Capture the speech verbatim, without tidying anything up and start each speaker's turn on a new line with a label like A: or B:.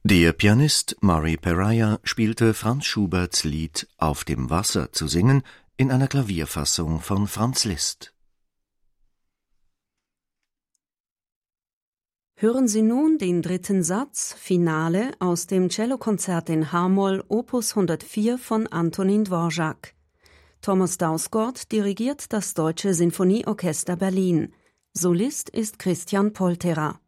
A: Der Pianist Murray Perahia spielte Franz Schuberts Lied »Auf dem Wasser« zu singen in einer Klavierfassung von Franz Liszt.
B: Hören Sie nun den dritten Satz, Finale, aus dem Cellokonzert in H-Moll Opus hundertvier von Antonin Dvorak. Thomas Dausgaard dirigiert das Deutsche Sinfonieorchester Berlin. Solist ist Christian Polterer.